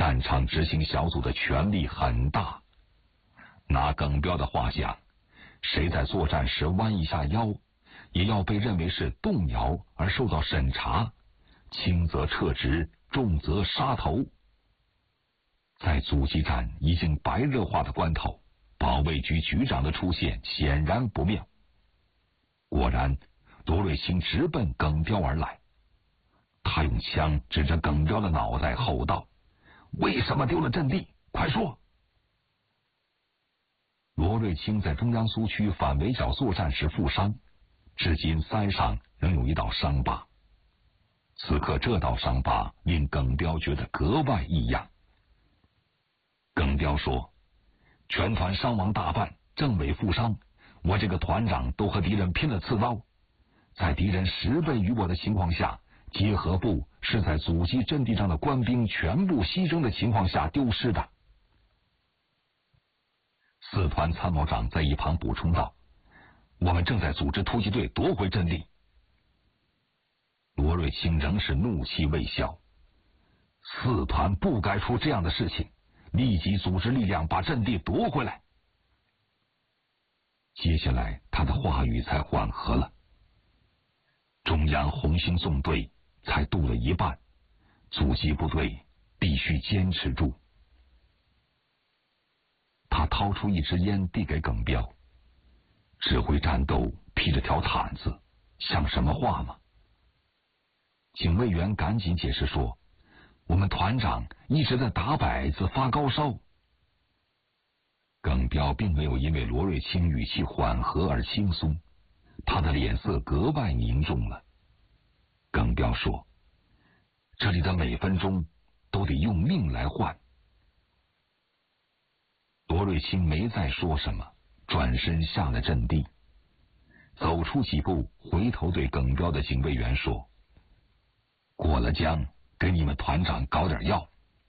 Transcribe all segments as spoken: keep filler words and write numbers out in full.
战场执行小组的权力很大。拿耿彪的话讲，谁在作战时弯一下腰，也要被认为是动摇而受到审查，轻则撤职，重则杀头。在阻击战已经白热化的关头，保卫局局长的出现显然不妙。果然，罗瑞卿直奔耿彪而来，他用枪指着耿彪的脑袋吼道：“为什么丢了阵地？快说！”罗瑞卿在中央苏区反围剿作战时负伤，至今腮上仍有一道伤疤。此刻这道伤疤令耿彪觉得格外异样。耿彪说：“全团伤亡大半，政委负伤，我这个团长都和敌人拼了刺刀，在敌人十倍于我的情况下，结合部是在阻击阵地上的官兵全部牺牲的情况下丢失的。”四团参谋长在一旁补充道：“我们正在组织突击队夺回阵地。”罗瑞卿仍是怒气未消：“四团不该出这样的事情，立即组织力量把阵地夺回来。”接下来他的话语才缓和了。中央红星纵队才渡了一半，阻击部队必须坚持住。他掏出一支烟递给耿彪：“指挥战斗披着条毯子，像什么话吗？”警卫员赶紧解释说：“我们团长一直在打摆子发高烧。”耿彪并没有因为罗瑞卿语气缓和而轻松，他的脸色格外凝重了。耿彪说：“这里的每分钟都得用命来换。”罗瑞卿没再说什么，转身下了阵地，走出几步，回头对耿彪的警卫员说：“过了江，给你们团长搞点药。”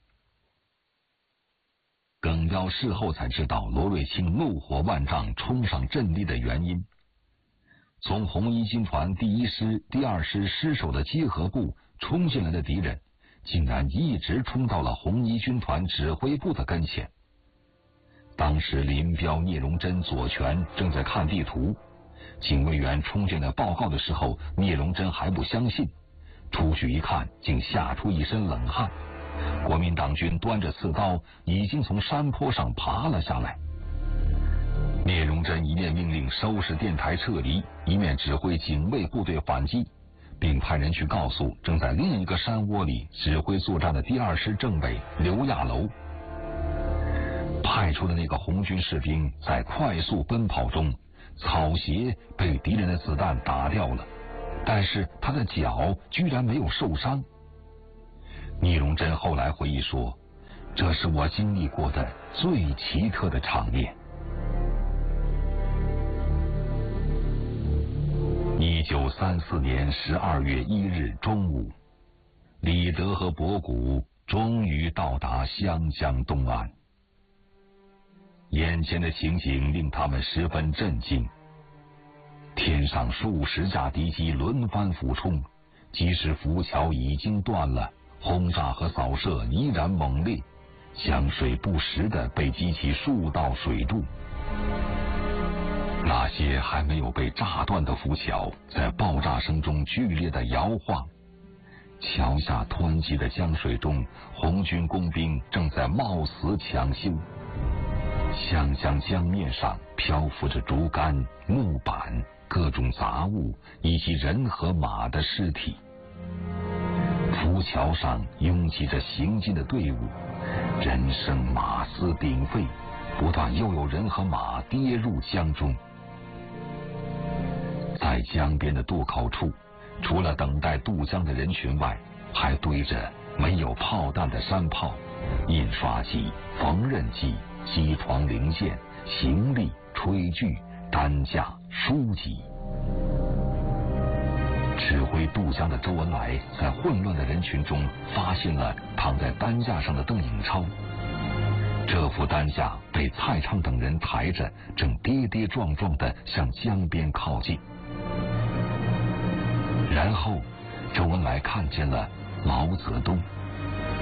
耿彪事后才知道罗瑞卿怒火万丈冲上阵地的原因。从红一军团第一师、第二师失守的结合部冲进来的敌人，竟然一直冲到了红一军团指挥部的跟前。当时林彪、聂荣臻、左权正在看地图，警卫员冲进来报告的时候，聂荣臻还不相信，出去一看，竟吓出一身冷汗。国民党军端着刺刀，已经从山坡上爬了下来。聂荣臻一面命令收拾电台撤离，一面指挥警卫部队反击，并派人去告诉正在另一个山窝里指挥作战的第二师政委刘亚楼。派出的那个红军士兵在快速奔跑中，草鞋被敌人的子弹打掉了，但是他的脚居然没有受伤。聂荣臻后来回忆说：“这是我经历过的最奇特的场面。”一九三四年十二月一日中午，李德和博古终于到达湘江东岸。眼前的情景令他们十分震惊。天上数十架敌机轮番俯冲，即使浮桥已经断了，轰炸和扫射依然猛烈，江水不时地被激起数道水柱。那些还没有被炸断的浮桥在爆炸声中剧烈地摇晃，桥下湍急的江水中，红军工兵正在冒死抢修。湘江江面上漂浮着竹竿、木板、各种杂物以及人和马的尸体。浮桥上拥挤着行进的队伍，人声马嘶鼎沸，不断又有人和马跌入江中。在江边的渡口处，除了等待渡江的人群外，还堆着没有炮弹的山炮、印刷机、缝纫机、机床零件、行李、炊具、担架、书籍。指挥渡江的周恩来在混乱的人群中发现了躺在担架上的邓颖超，这副担架被蔡畅等人抬着，正跌跌撞撞地向江边靠近。然后周恩来看见了毛泽东。